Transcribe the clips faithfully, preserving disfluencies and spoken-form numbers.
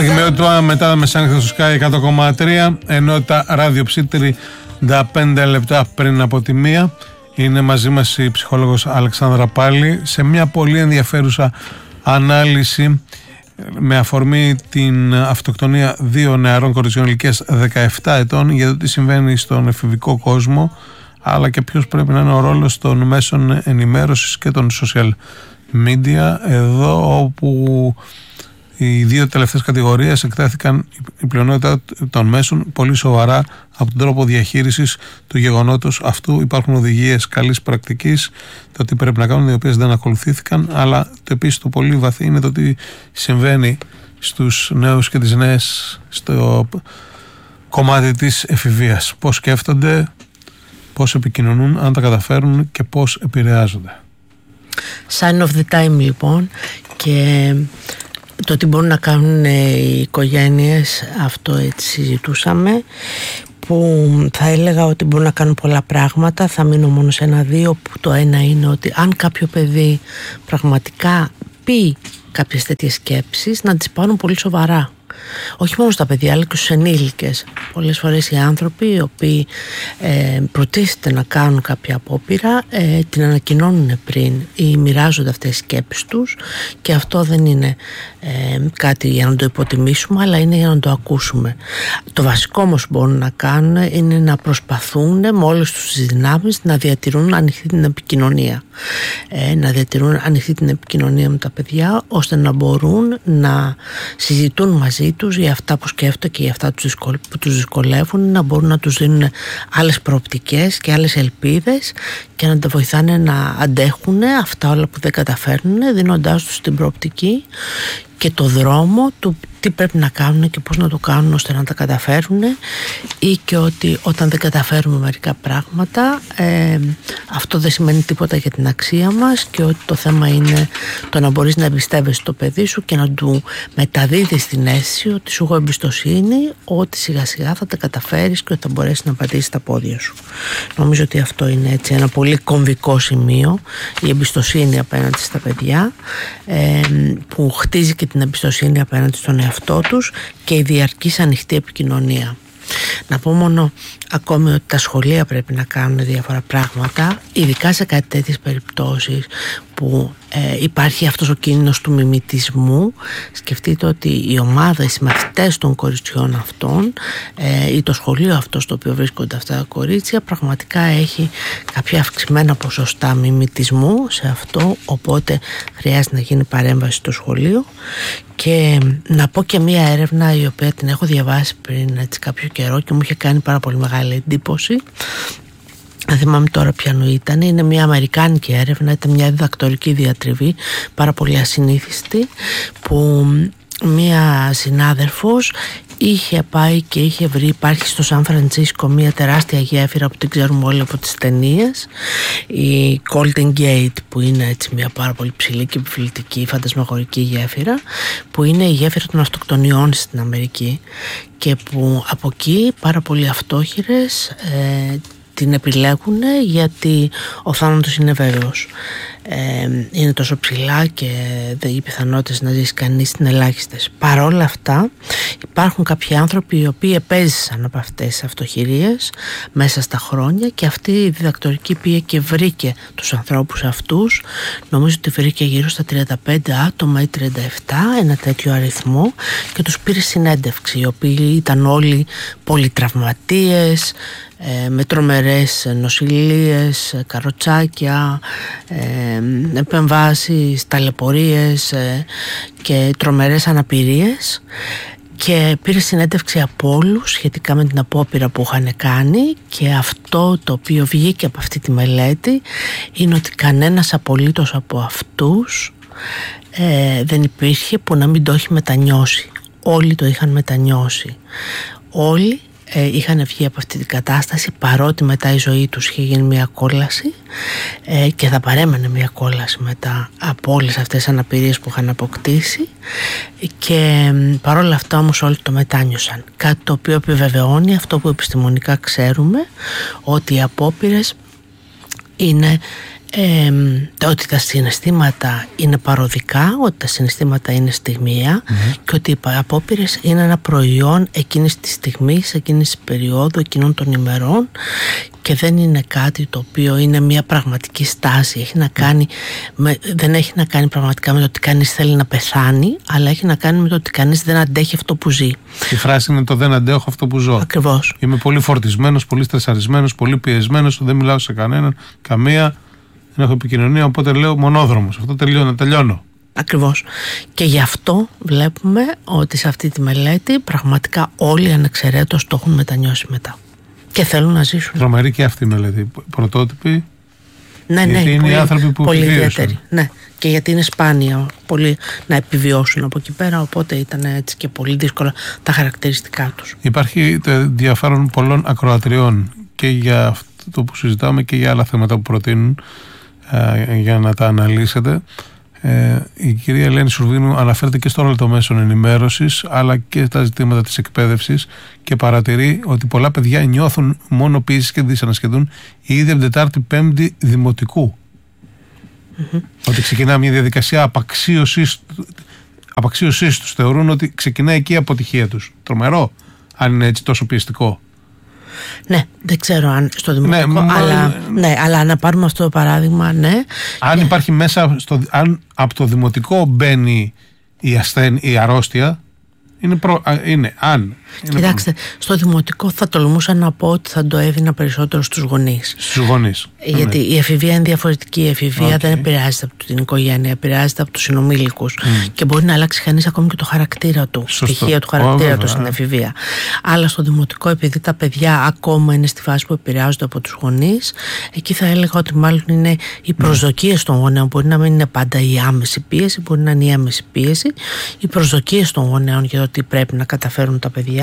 Στοιχημιότυπα μετά τα μεσάνυχτα στο Sky εκατό κόμμα τρία, ενώ τα ραδιοψήτρη τα πέντε λεπτά πριν από τη μία. Είναι μαζί μας η ψυχολόγος Αλεξάνδρα Πάλη σε μια πολύ ενδιαφέρουσα ανάλυση με αφορμή την αυτοκτονία δύο νεαρών κοριτσιών ηλικίας δεκαεπτά ετών, για το τι συμβαίνει στον εφηβικό κόσμο, αλλά και ποιος πρέπει να είναι ο ρόλος των μέσων ενημέρωσης και των social media, εδώ όπου οι δύο τελευταίες κατηγορίες εκτέθηκαν η πλειονότητα των μέσων πολύ σοβαρά από τον τρόπο διαχείρισης του γεγονότος αυτού. Υπάρχουν οδηγίες καλής πρακτικής, το τι πρέπει να κάνουν, οι οποίες δεν ακολουθήθηκαν, αλλά το επίσης το πολύ βαθύ είναι το τι συμβαίνει στους νέους και τις νέες στο κομμάτι της εφηβείας. Πώς σκέφτονται, πώς επικοινωνούν, αν τα καταφέρουν και πώς επηρεάζονται. Sign of the time λοιπόν, και το τι μπορούν να κάνουν οι οικογένειες, αυτό έτσι συζητούσαμε, που θα έλεγα ότι μπορούν να κάνουν πολλά πράγματα. Θα μείνω μόνο σε ένα-δύο, που το ένα είναι ότι αν κάποιο παιδί πραγματικά πει κάποιες τέτοιες σκέψεις, να τις πάρουν πολύ σοβαρά. Όχι μόνο στα παιδιά, αλλά και στους ενήλικες. Πολλές φορές οι άνθρωποι οι οποίοι ε, προτίθεται να κάνουν κάποια απόπειρα ε, την ανακοινώνουν πριν ή μοιράζονται αυτές τις σκέψεις τους, και αυτό δεν είναι ε, κάτι για να το υποτιμήσουμε, αλλά είναι για να το ακούσουμε. Το βασικό όμως που μπορούν να κάνουν είναι να προσπαθούν με όλες τους τις δυνάμεις να διατηρούν ανοιχτή την επικοινωνία. Ε, να διατηρούν ανοιχτή την επικοινωνία με τα παιδιά, ώστε να μπορούν να συζητούν μαζί τους για αυτά που σκέφτονται και για αυτά που τους δυσκολεύουν, να μπορούν να τους δίνουν άλλες προοπτικές και άλλες ελπίδες και να τα βοηθάνε να αντέχουν αυτά όλα που δεν καταφέρνουν, δίνοντάς τους την προοπτική και το δρόμο του τι πρέπει να κάνουν και πώς να το κάνουν ώστε να τα καταφέρουν, ή και ότι όταν δεν καταφέρουμε μερικά πράγματα ε, αυτό δεν σημαίνει τίποτα για την αξία μας, και ότι το θέμα είναι το να μπορείς να εμπιστεύεσαι το παιδί σου και να του μεταδίδεις την αίσθηση ότι σου έχω εμπιστοσύνη, ότι σιγά σιγά θα τα καταφέρεις και ότι θα μπορέσεις να πατήσεις τα πόδια σου. Νομίζω ότι αυτό είναι έτσι ένα πολύ κομβικό σημείο, η εμπιστοσύνη απέναντι στα παιδιά, ε, που χτίζει και την εμπιστοσύνη απέναντι στον εαυτό τους, και η διαρκής ανοιχτή επικοινωνία. Να πω μόνο ακόμη ότι τα σχολεία πρέπει να κάνουν διάφορα πράγματα, ειδικά σε κάτι τέτοιες περιπτώσεις που ε, υπάρχει αυτός ο κίνδυνος του μιμητισμού. Σκεφτείτε ότι η ομάδα, οι συμμαθητές των κοριτσιών αυτών ε, ή το σχολείο αυτό στο οποίο βρίσκονται αυτά τα κορίτσια πραγματικά έχει κάποια αυξημένα ποσοστά μιμητισμού σε αυτό, οπότε χρειάζεται να γίνει παρέμβαση στο σχολείο. Και να πω και μία έρευνα η οποία την έχω διαβάσει πριν έτσι κάποιο καιρό και μου είχε κάνει πάρα πολύ μεγάλη εντύπωση. Δεν θυμάμαι τώρα ποιανού ήταν. Είναι μια αμερικάνικη έρευνα, ήταν μια διδακτορική διατριβή πάρα πολύ ασυνήθιστη, που μια συνάδελφος είχε πάει και είχε βρει, υπάρχει στο Σαν Φραντσίσκο μια τεράστια γέφυρα που την ξέρουμε όλοι από τις ταινίες, η Golden Gate, που είναι έτσι μια πάρα πολύ ψηλή και επιφυλητική φαντασμαγορική γέφυρα, που είναι η γέφυρα των αυτοκτονιών στην Αμερική, και που από εκεί πάρα πολλοί αυτόχειρες ε, την επιλέγουν γιατί ο θάνατος είναι βέβαιος. Ε, είναι τόσο ψηλά και οι πιθανότητες να ζήσει κανείς είναι ελάχιστες. Παρ' όλα αυτά υπάρχουν κάποιοι άνθρωποι οι οποίοι επέζησαν από αυτές τις αυτοχειρίες μέσα στα χρόνια, και αυτή η διδακτορική πήγε και βρήκε τους ανθρώπους αυτούς. Νομίζω ότι βρήκε γύρω στα τριάντα πέντε άτομα ή τριάντα επτά, ένα τέτοιο αριθμό, και τους πήρε συνέντευξη, οι οποίοι ήταν όλοι πολυτραυματίες, με τρομερές νοσηλίες, καροτσάκια, ε, επεμβάσεις, ταλαιπωρίες ε, και τρομερές αναπηρίες, και πήρε συνέντευξη από όλους σχετικά με την απόπειρα που είχαν κάνει, και αυτό το οποίο βγήκε από αυτή τη μελέτη είναι ότι κανένας απολύτως από αυτούς ε, δεν υπήρχε που να μην το έχει μετανιώσει. Όλοι το είχαν μετανιώσει. Όλοι Ε, είχαν βγει από αυτή την κατάσταση, παρότι μετά η ζωή τους είχε γίνει μια κόλαση ε, και θα παρέμενε μια κόλαση μετά από όλες αυτές τις αναπηρίες που είχαν αποκτήσει, και ε, παρόλα αυτά όμως όλοι το μετάνιωσαν, κάτι το οποίο επιβεβαιώνει αυτό που επιστημονικά ξέρουμε, ότι οι απόπειρες είναι Ε, ότι τα συναισθήματα είναι παροδικά, ότι τα συναισθήματα είναι στιγμιαία mm-hmm. και ότι οι απόπειρες είναι ένα προϊόν εκείνης της στιγμής, εκείνης της περίοδου, εκείνων των ημερών και δεν είναι κάτι το οποίο είναι μια πραγματική στάση. Έχει να κάνει με, δεν έχει να κάνει πραγματικά με το ότι κανείς θέλει να πεθάνει, αλλά έχει να κάνει με το ότι κανείς δεν αντέχει αυτό που ζει. Η φράση είναι το δεν αντέχω αυτό που ζω. Ακριβώς. Είμαι πολύ φορτισμένος, πολύ στρεσαρισμένος, πολύ πιεσμένος, δεν μιλάω σε κανέναν, καμία, δεν έχω επικοινωνία, οπότε λέω μονόδρομος. Αυτό τελειώνω, τελειώνω. Ακριβώς. Και γι' αυτό βλέπουμε ότι σε αυτή τη μελέτη πραγματικά όλοι ανεξαιρέτως το έχουν μετανιώσει μετά. Και θέλουν να ζήσουν. Τρομερή και αυτή η μελέτη. Πρωτότυπη. Ναι, γιατί ναι, είναι πολύ, οι άνθρωποι που πολύ επιβίωσαν. ιδιαίτερη. Ναι. Και γιατί είναι σπάνια πολύ να επιβιώσουν από εκεί πέρα, οπότε ήταν έτσι και πολύ δύσκολα τα χαρακτηριστικά τους. Υπάρχει το ενδιαφέρον πολλών ακροατριών και για αυτό που συζητάμε και για άλλα θέματα που προτείνουν ε, για να τα αναλύσετε. Ε, η κυρία Ελένη Σουρβίνου αναφέρεται και στο ρόλο των μέσων ενημέρωσης αλλά και στα ζητήματα της εκπαίδευσης και παρατηρεί ότι πολλά παιδιά νιώθουν μόνο πίεση και δυσανασχεδούν ήδη από την Τετάρτη Πέμπτη Δημοτικού. Mm-hmm. Ότι ξεκινά μια διαδικασία απαξίωσης, απαξίωσης τους. Θεωρούν ότι ξεκινάει εκεί η αποτυχία τους. Τρομερό, αν είναι έτσι τόσο πιεστικό. Ναι, δεν ξέρω αν στο δημοτικό, ναι, αλλά, μα... ναι, αλλά να πάρουμε αυτό το παράδειγμα, ναι. Αν ναι. υπάρχει μέσα, στο, αν από το δημοτικό μπαίνει η, ασθέν, η αρρώστια, είναι, προ, είναι αν. Είναι Κοιτάξτε, προ... στο δημοτικό θα τολμούσα να πω ότι θα το έδινα περισσότερο στους γονείς. Στους γονείς. Γιατί ναι. η εφηβεία είναι διαφορετική. Η εφηβεία okay. δεν επηρεάζεται από την οικογένεια, επηρεάζεται από τους συνομήλικους mm. και μπορεί να αλλάξει κανείς ακόμη και το χαρακτήρα του, στοιχεία του χαρακτήρα oh, του στην εφηβεία. Αλλά στο δημοτικό, επειδή τα παιδιά ακόμα είναι στη φάση που επηρεάζονται από τους γονείς, εκεί θα έλεγα ότι μάλλον είναι οι προσδοκίες mm. των γονέων. Μπορεί να μην είναι πάντα η άμεση πίεση, μπορεί να είναι η έμεση πίεση. Οι προσδοκίες των γονέων για το τι πρέπει να καταφέρουν τα παιδιά.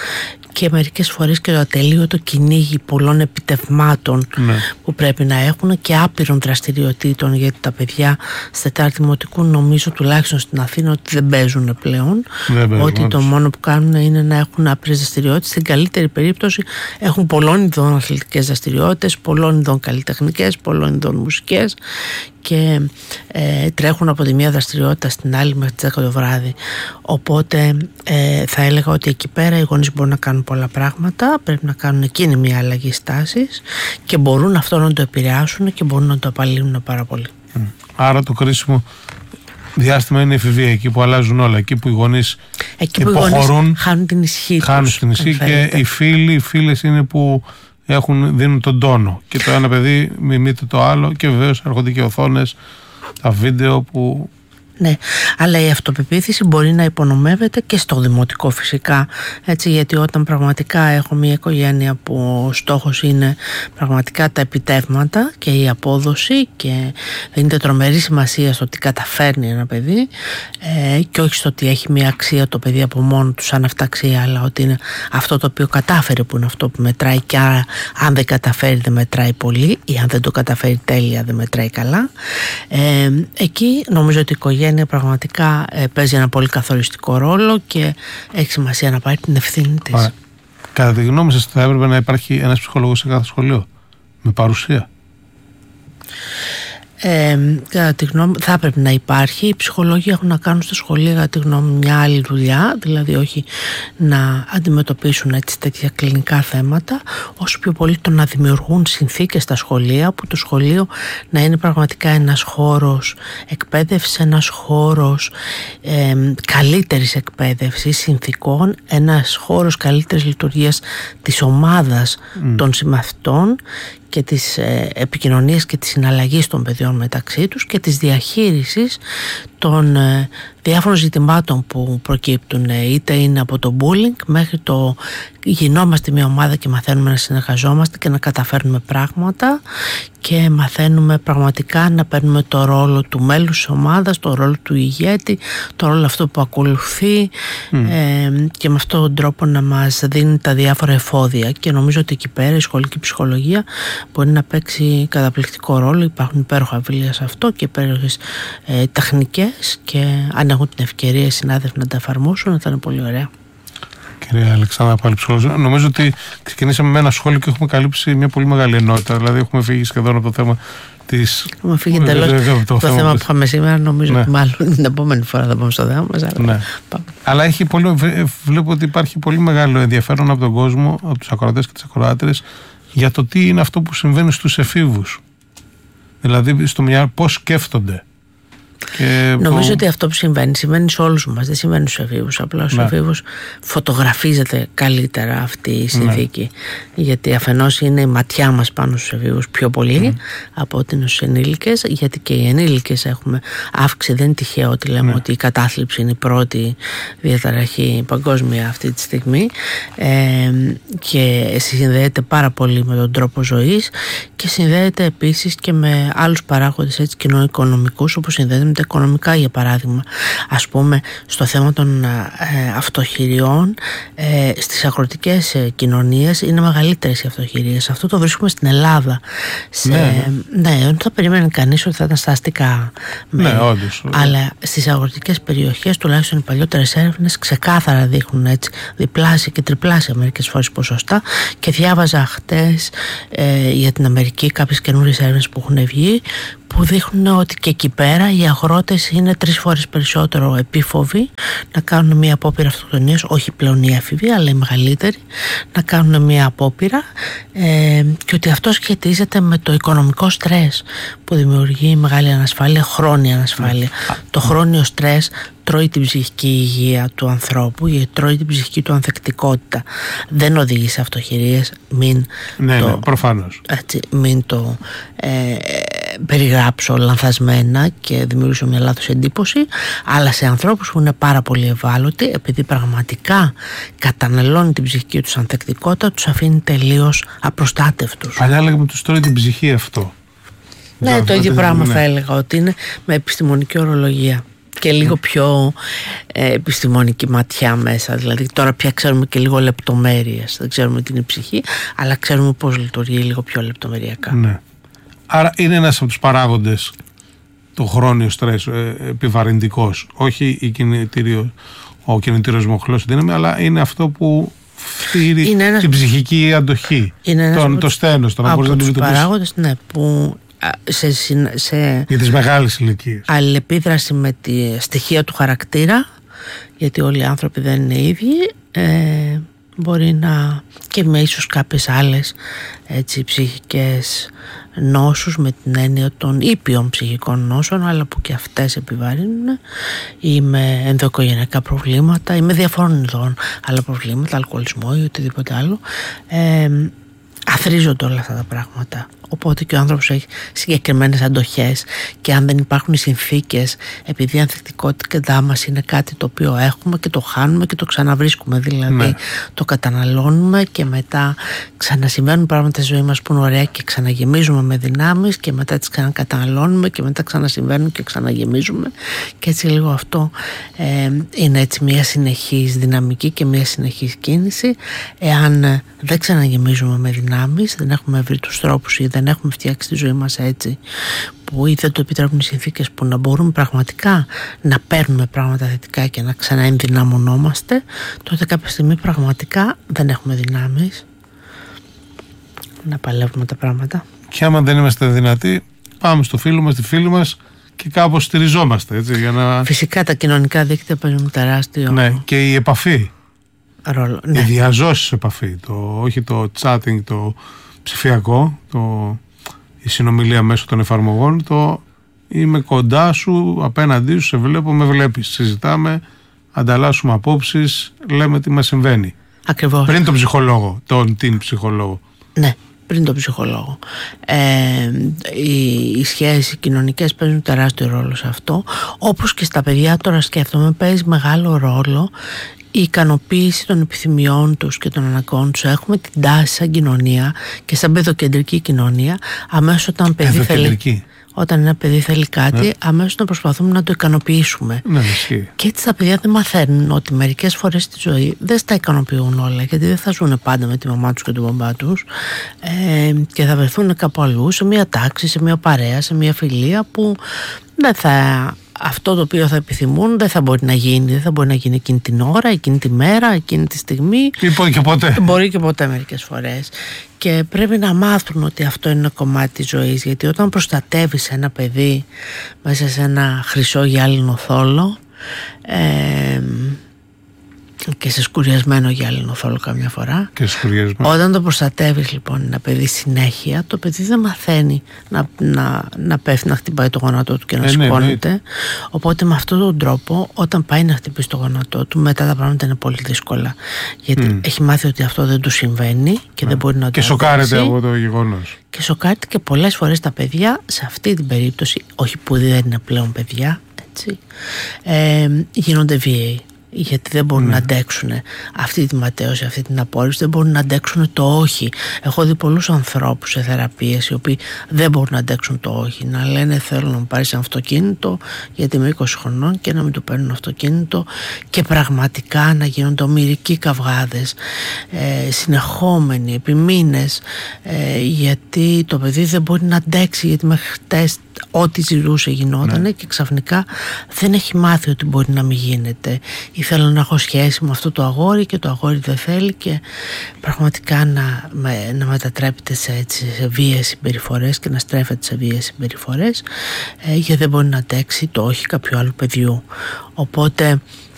Και μερικές φορές και το ατελείωτο κυνήγι πολλών επιτευμάτων ναι. που πρέπει να έχουν και άπειρων δραστηριοτήτων, γιατί τα παιδιά στη Τετάρτη Δημοτικού, νομίζω τουλάχιστον στην Αθήνα, ότι δεν παίζουν πλέον. Δεν παίζουν, ότι το μόνο που κάνουν είναι να έχουν άπειρες δραστηριότητες. Στην καλύτερη περίπτωση έχουν πολλών ειδών αθλητικές δραστηριότητες, πολλών ειδών καλλιτεχνικές, πολλών ειδών μουσικές και ε, τρέχουν από τη μία δραστηριότητα στην άλλη μέχρι τις δέκα το βράδυ. Οπότε ε, θα έλεγα ότι εκεί πέρα οι γονείς μπορούν να κάνουν πολλά πράγματα, πρέπει να κάνουν εκείνη μια αλλαγή στάσης και μπορούν αυτό να το επηρεάσουν και μπορούν να το απαλύνουν πάρα πολύ. Άρα το κρίσιμο διάστημα είναι η εφηβεία, εκεί που αλλάζουν όλα, εκεί που οι γονείς εκεί υποχωρούν, που οι γονείς χάνουν την ισχύ τους. Χάνουν την ισχύ και οι φίλοι, οι φίλες είναι που έχουν, δίνουν τον τόνο και το ένα παιδί μιμείται το άλλο και βεβαίως έρχονται και οθόνες, τα βίντεο που... Ναι, αλλά η αυτοπεποίθηση μπορεί να υπονομεύεται και στο δημοτικό φυσικά, έτσι, γιατί όταν πραγματικά έχω μια οικογένεια που ο στόχος είναι πραγματικά τα επιτεύγματα και η απόδοση και δίνεται τρομερή σημασία στο τι καταφέρνει ένα παιδί ε, και όχι στο ότι έχει μια αξία το παιδί από μόνο του σαν αυταξία, αλλά ότι είναι αυτό το οποίο κατάφερε που είναι αυτό που μετράει και άρα αν δεν καταφέρει δεν μετράει πολύ ή αν δεν το καταφέρει τέλεια δεν μετράει καλά. Ε, εκεί νομίζω ότι η οικογένεια πραγματικά ε, παίζει ένα πολύ καθοριστικό ρόλο και έχει σημασία να πάρει την ευθύνη της. Άρα, κατά τη γνώμη σας θα έπρεπε να υπάρχει ένας ψυχολόγος σε κάθε σχολείο με παρουσία? Ε, κατά τη γνώμη, θα πρέπει να υπάρχει. Οι ψυχολόγοι έχουν να κάνουν στα σχολεία, κατά τη γνώμη, μια άλλη δουλειά, δηλαδή όχι να αντιμετωπίσουν έτσι τέτοια κλινικά θέματα, όσο πιο πολύ το να δημιουργούν συνθήκες στα σχολεία, που το σχολείο να είναι πραγματικά ένας χώρος εκπαίδευσης, ένας χώρος ε, καλύτερης εκπαίδευσης, συνθήκων, ένας χώρος καλύτερης λειτουργίας της ομάδας mm. των συμμαθητών και της ε, επικοινωνίας και της συναλλαγής των παιδιών μεταξύ τους και της διαχείρισης των ε, διάφορων ζητημάτων που προκύπτουν, είτε είναι από το bullying μέχρι το γινόμαστε μια ομάδα και μαθαίνουμε να συνεργαζόμαστε και να καταφέρνουμε πράγματα και μαθαίνουμε πραγματικά να παίρνουμε το ρόλο του μέλους της ομάδας, το ρόλο του ηγέτη, το ρόλο αυτό που ακολουθεί mm. ε, και με αυτόν τον τρόπο να μας δίνει τα διάφορα εφόδια, και νομίζω ότι εκεί πέρα η σχολική ψυχολογία μπορεί να παίξει καταπληκτικό ρόλο. Υπάρχουν υπέροχα βιβλία σε αυτό και υπέροχες ε, τεχνικές, και αν έχουν την ευκαιρία οι συνάδελφοι να τα εφαρμόσουν θα είναι πολύ ωραία. Και κυρία Αλεξάνδρα Πάλη, ψυχολόγος. Νομίζω ότι ξεκινήσαμε με ένα σχόλιο και έχουμε καλύψει μια πολύ μεγάλη ενότητα. Δηλαδή, έχουμε φύγει σχεδόν από το θέμα της. Έχουμε φύγει τελώς το, το, το θέμα που είχαμε σήμερα. Νομίζω, ναι, ότι μάλλον την επόμενη φορά θα πάμε στο θέμα μας. Αλλά, ναι, αλλά έχει πολύ, βλέπω ότι υπάρχει πολύ μεγάλο ενδιαφέρον από τον κόσμο, από τους ακροατές και τις ακροάτρες, για το τι είναι αυτό που συμβαίνει στους εφήβους. Δηλαδή, στο μυαλό, πώς σκέφτονται. Και νομίζω που... ότι αυτό που συμβαίνει, συμβαίνει σε όλους μας, δεν συμβαίνει στους εφήβους. Απλά στους, ναι, εφήβους φωτογραφίζεται καλύτερα αυτή η συνθήκη. Ναι. Γιατί αφενός είναι η ματιά μας πάνω στους εφήβους πιο πολύ, mm, από ότι είναι στους ενήλικες. Γιατί και οι ενήλικες έχουμε αύξηση. Δεν είναι τυχαίο ότι λέμε, ναι, ότι η κατάθλιψη είναι η πρώτη διαταραχή παγκόσμια αυτή τη στιγμή. Ε, και συνδέεται πάρα πολύ με τον τρόπο ζωής και συνδέεται επίσης και με άλλους παράγοντες, έτσι, κοινωνικονομικούς, όπως συνδέεται με τα οικονομικά, για παράδειγμα. Ας πούμε, στο θέμα των ε, αυτοχειριών, ε, στις αγροτικές ε, κοινωνίες είναι μεγαλύτερες οι αυτοχειρίες. Αυτό το βρίσκουμε στην Ελλάδα. Σε, ναι, ναι, ναι, θα περιμένει κανείς ότι θα ήταν στα αστικά μέρη. Ναι, όντως. Αλλά στις αγροτικές περιοχές, τουλάχιστον οι παλιότερες έρευνες ξεκάθαρα δείχνουν, έτσι, διπλάσια και τριπλάσια μερικές φορές ποσοστά. Και διάβαζα χτες ε, για την Αμερική κάποιες καινούριες έρευνες που έχουν βγει, που δείχνουν ότι και εκεί πέρα οι αγρότες είναι τρεις φορές περισσότερο επίφοβοι να κάνουν μια απόπειρα αυτοκτονίας, όχι πλέον οι έφηβοι αλλά οι μεγαλύτεροι, να κάνουν μια απόπειρα, ε, και ότι αυτό σχετίζεται με το οικονομικό στρες που δημιουργεί μεγάλη ανασφάλεια, χρόνια ανασφάλεια. Mm. Το χρόνιο στρες τρώει την ψυχική υγεία του ανθρώπου, γιατί τρώει την ψυχική του ανθεκτικότητα. Δεν οδηγεί σε αυτοχειρίες, μην, ναι, το, ναι, προφανώς. Έτσι, μην το ε, περιγράψω λανθασμένα και δημιουργήσω μια λάθος εντύπωση, αλλά σε ανθρώπους που είναι πάρα πολύ ευάλωτοι, επειδή πραγματικά καταναλώνει την ψυχική τους ανθεκτικότητα, τους αφήνει τελείως απροστάτευτους. Παλιά λέγαμε τους τρώει την ψυχή αυτό. Ναι, το, το ίδιο πράγμα, ναι, θα έλεγα, ότι είναι με επιστημονική ορολογία και λίγο πιο ε, επιστημονική ματιά μέσα. Δηλαδή τώρα πια ξέρουμε και λίγο λεπτομέρειες. Δεν ξέρουμε τι είναι η ψυχή, αλλά ξέρουμε πώς λειτουργεί λίγο πιο λεπτομεριακά. Ναι. Άρα είναι ένας από τους παράγοντες το χρόνιο στρες ε, επιβαρυντικός. Όχι η κινητήριο, ο κινητήριος μοχλός δύναμη, αλλά είναι αυτό που φτύρει την ένας... ψυχική αντοχή. Είναι τον, το στένος, το να μπορείς να το λειτουργήσεις. Από τους παράγοντες, ναι, που σε, σε για τις μεγάλες ηλικίες, αλληλεπίδραση με τη στοιχεία του χαρακτήρα, γιατί όλοι οι άνθρωποι δεν είναι ίδιοι, ε, μπορεί να και με ίσως κάποιες άλλες, έτσι, ψυχικές νόσους, με την έννοια των ήπιων ψυχικών νόσων, αλλά που και αυτές επιβαρύνουν, ή με ενδοοικογενειακά προβλήματα ή με διαφόρων ειδών άλλα προβλήματα, αλκοολισμό ή οτιδήποτε άλλο. ε, Αθρίζονται όλα αυτά τα πράγματα. Οπότε και ο άνθρωπος έχει συγκεκριμένες αντοχές, και αν δεν υπάρχουν οι συνθήκες, επειδή η ανθεκτικότητα μας είναι κάτι το οποίο έχουμε και το χάνουμε και το ξαναβρίσκουμε, δηλαδή, ναι, το καταναλώνουμε και μετά ξανασυμβαίνουν πράγματα στη ζωή μας που είναι ωραία και ξαναγεμίζουμε με δυνάμεις, και μετά τις ξανακαταναλώνουμε και μετά ξανασυμβαίνουν και ξαναγεμίζουμε, και έτσι λίγο αυτό ε, είναι έτσι μια συνεχής δυναμική και μια συνεχής κίνηση. Εάν δεν ξαναγεμίζουμε με δυνάμεις, δεν έχουμε βρει τους τρόπους ή δεν έχουμε φτιάξει τη ζωή μας έτσι, που ή δεν το επιτρέπουν οι συνθήκες που να μπορούμε πραγματικά να παίρνουμε πράγματα θετικά και να ξαναενδυναμωνόμαστε, τότε κάποια στιγμή πραγματικά δεν έχουμε δυνάμεις να παλεύουμε τα πράγματα. Και άμα δεν είμαστε δυνατοί, πάμε στο φίλο μας, στη φίλη μας και κάπως στηριζόμαστε, έτσι, για να... Φυσικά τα κοινωνικά δίκτυα παίζουν τεράστιο... Ναι, και η επαφή. Ρόλο, ναι. Η διαζώσεις επαφή, το, όχι το chatting, το ψηφιακό, το, η συνομιλία μέσω των εφαρμογών, το είμαι κοντά σου, απέναντί σου, σε βλέπω, με βλέπεις, συζητάμε, ανταλλάσσουμε απόψεις, λέμε τι μας συμβαίνει. Ακριβώς. Πριν τον ψυχολόγο, τον την ψυχολόγο. Ναι, πριν τον ψυχολόγο. Ε, οι, οι σχέσεις οι κοινωνικές παίζουν τεράστιο ρόλο σε αυτό, όπως και στα παιδιά τώρα σκέφτομαι παίζει μεγάλο ρόλο η ικανοποίηση των επιθυμιών τους και των αναγκών τους. Έχουμε την τάση σαν κοινωνία και σαν παιδοκεντρική κοινωνία, αμέσως όταν παιδί θέλει, όταν ένα παιδί θέλει κάτι, ναι, αμέσως να προσπαθούμε να το ικανοποιήσουμε. Ναι, ισχύει. Και έτσι τα παιδιά δεν μαθαίνουν ότι μερικές φορές στη ζωή δεν στα ικανοποιούν όλα, γιατί δεν θα ζουν πάντα με τη μαμά τους και τον μπαμπά τους, ε, και θα βρεθούν κάπου αλλού, σε μια τάξη, σε μια παρέα, σε μια φιλία που δεν θα αυτό το οποίο θα επιθυμούν δεν θα μπορεί να γίνει, δεν θα μπορεί να γίνει εκείνη την ώρα, εκείνη τη μέρα, εκείνη τη στιγμή. Ή μπορεί και ποτέ. Μπορεί και ποτέ μερικές φορές. Και πρέπει να μάθουν ότι αυτό είναι ένα κομμάτι της ζωής, γιατί όταν προστατεύεις ένα παιδί μέσα σε ένα χρυσό γυάλινο θόλο, ε, και σε σκουριασμένο γυάλινο θόλο καμιά φορά, και σκουριασμένο. Όταν το προστατεύεις λοιπόν ένα παιδί συνέχεια, το παιδί δεν μαθαίνει να, να, να πέφτει, να χτυπάει το γόνατό του και να ε, σηκώνεται. Ναι, ναι. Οπότε με αυτόν τον τρόπο, όταν πάει να χτυπήσει το γόνατό του, μετά τα πράγματα είναι πολύ δύσκολα. Γιατί mm. έχει μάθει ότι αυτό δεν του συμβαίνει και mm. δεν μπορεί να το και σοκάρεται από το γεγονός. Και σοκάρεται, και πολλές φορές τα παιδιά σε αυτή την περίπτωση, όχι που δεν είναι πλέον παιδιά, έτσι, ε, γίνονται βίαιοι. Γιατί δεν μπορούν mm. να αντέξουν αυτή τη ματέωση, αυτή την απόρριψη, δεν μπορούν να αντέξουν το όχι. Έχω δει πολλούς ανθρώπους σε θεραπείες οι οποίοι δεν μπορούν να αντέξουν το όχι. Να λένε θέλω να μου πάρεις ένα αυτοκίνητο γιατί είμαι είκοσι χρονών, και να μην του παίρνουν αυτοκίνητο, και πραγματικά να γίνονται ομηρικοί καυγάδες, ε, συνεχόμενοι επί μήνες, ε, γιατί το παιδί δεν μπορεί να αντέξει, γιατί μέχρι χτες ό,τι ζητούσε γινότανε, ναι. Και ξαφνικά δεν έχει μάθει ότι μπορεί να μην γίνεται. Ή θέλω να έχω σχέση με αυτό το αγόρι και το αγόρι δεν θέλει, και πραγματικά να, να μετατρέπεται σε, έτσι, σε βίαιες συμπεριφορές και να στρέφεται σε βίαιες συμπεριφορές, ε, γιατί δεν μπορεί να αντέξει το όχι κάποιου άλλου παιδιού. Οπότε